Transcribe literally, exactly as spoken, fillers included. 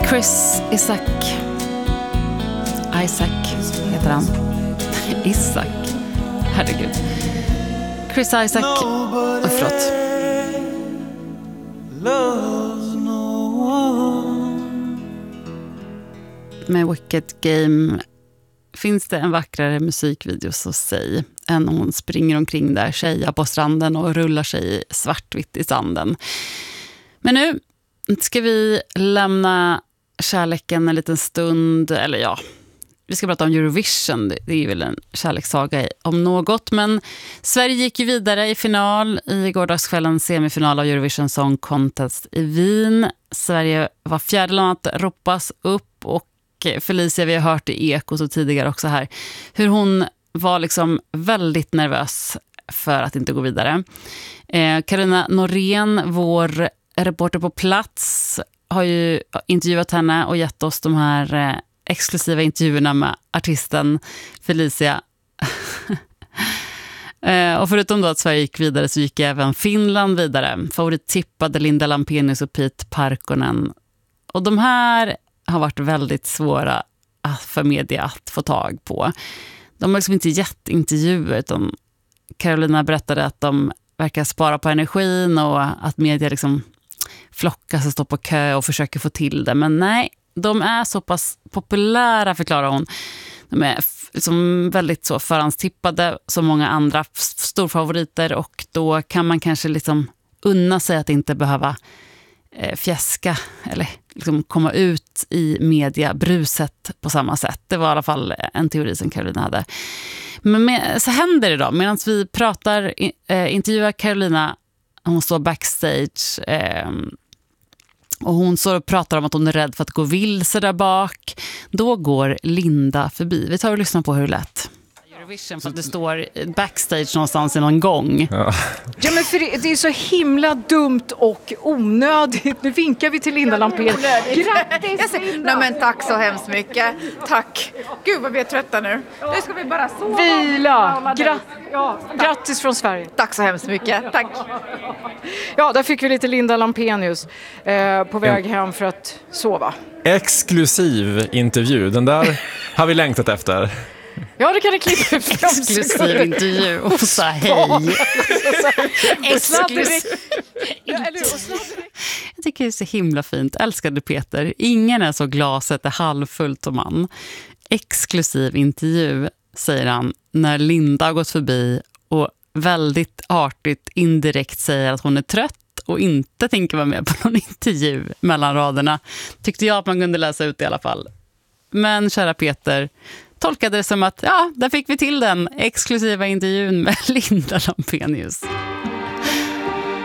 Chris Isaak. Isaac heter han. Isaac. Herregud. Chris Isaak. Oh, förlåt. Med Wicked Game finns det en vackrare musikvideo, så säg, än hon springer omkring där tjejer på stranden och rullar sig svartvitt i sanden. Men nu ska vi lämna kärleken en liten stund, eller ja, vi ska prata om Eurovision. Det är väl en kärlekssaga om något, men Sverige gick ju vidare i final i gårdagskvällens semifinal av Eurovision Song Contest i Wien. Sverige var fjärde land att ropas upp, och Felicia, vi har hört i Eko så tidigare också här, hur hon var liksom väldigt nervös för att inte gå vidare. Eh, Carolina Norén, vår reporter på plats, har ju intervjuat henne och gett oss de här eh, exklusiva intervjuerna med artisten Felicia. eh, och förutom då att Sverige gick vidare så gick även Finland vidare. Favorittippade Linda Lampenius och Pete Parkkonen. Och de här har varit väldigt svåra för media att få tag på. De har liksom inte gett intervjuer, utan Carolina berättade att de verkar spara på energin och att media liksom flockas och står på kö och försöker få till det. Men nej, de är så pass populära, förklarar hon. De är liksom väldigt så förhandstippade som många andra storfavoriter, och då kan man kanske liksom unna sig att inte behöva eh, fjäska eller liksom komma ut i media bruset på samma sätt. Det var i alla fall en teori som Carolina hade. Men med, så händer det då. Medan vi pratar, eh, intervjuar Carolina, hon står backstage eh, och hon står och pratar om att hon är rädd för att gå vilse där bak. Då går Linda förbi. Vi tar och lyssnar på hur det lät. Eurovision, för att det står backstage någonstans i någon gång. Ja, ja men för det, det är så himla dumt och onödigt. Nu vinkar vi till Linda Lampén. Grattis Linda! Nej men tack så hemskt mycket. Tack. Gud vad vi är trötta nu. Nu ska vi bara sova. Vila! Gra- ja, grattis från Sverige. Tack så hemskt mycket. Tack. Ja, där fick vi lite Linda Lampenius eh, på väg hem för att sova. exklusiv intervju. Den där har vi längtat efter. Ja, det kan det klippa ut. Exklusiv intervju och så hej. Exklusiv. Jag tycker det är så himla fint. Älskade Peter. Ingen är så glaset är halvfullt som man. Exklusiv intervju, säger han när Linda har gått förbi och väldigt artigt indirekt säger att hon är trött och inte tänker vara med på någon intervju mellan raderna. Tyckte jag att man kunde läsa ut i alla fall. Men kära Peter tolkade det som att ja, där fick vi till den exklusiva intervjun med Linda Lampenius.